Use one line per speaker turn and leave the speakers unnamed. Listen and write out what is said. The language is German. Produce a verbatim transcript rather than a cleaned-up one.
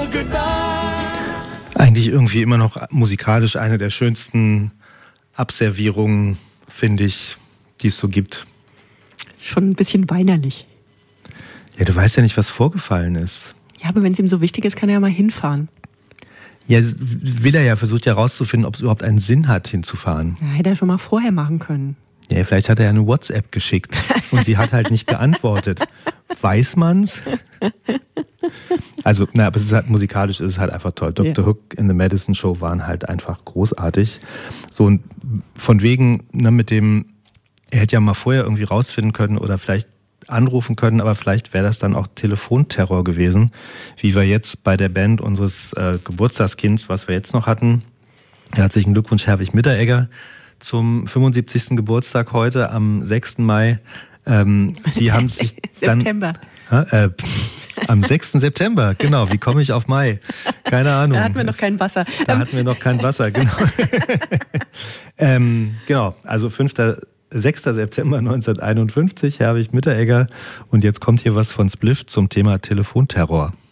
Eigentlich irgendwie immer noch musikalisch eine der schönsten Abservierungen, finde ich, die es so gibt.
Schon ein bisschen weinerlich.
Ja, du weißt ja nicht, was vorgefallen ist.
Ja, aber wenn es ihm so wichtig ist, kann er ja mal hinfahren.
Ja, will er ja, versucht ja rauszufinden, ob es überhaupt einen Sinn hat, hinzufahren.
Ja, hätte er schon mal vorher machen können.
Ja, vielleicht hat er ja eine WhatsApp geschickt und sie hat halt nicht geantwortet. Weiß man's? Also, na, aber es ist halt musikalisch, ist es halt einfach toll. Doktor
Ja.
Hook in the Madison Show waren halt einfach großartig. So, und von wegen, ne, mit dem, er hätte ja mal vorher irgendwie rausfinden können oder vielleicht anrufen können, aber vielleicht wäre das dann auch Telefonterror gewesen, wie wir jetzt bei der Band unseres äh, Geburtstagskinds, was wir jetzt noch hatten. Herzlichen Glückwunsch, Herwig Mitteregger, zum fünfundsiebzigsten Geburtstag heute am sechsten Mai. Ähm, die haben sich dann...
September.
Äh, am sechsten September, genau. Wie komme ich auf Mai? Keine Ahnung.
Da hatten wir noch kein Wasser.
Da hatten wir noch kein Wasser, genau. ähm, genau, also fünfter sechster September neunzehnhunderteinundfünfzig, Herwig Mitteregger. Und jetzt kommt hier was von Spliff zum Thema Telefonterror.